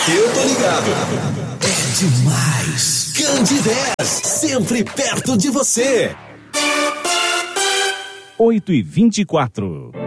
Eu tô ligado. É demais. Candidez, sempre perto de você. 8h24.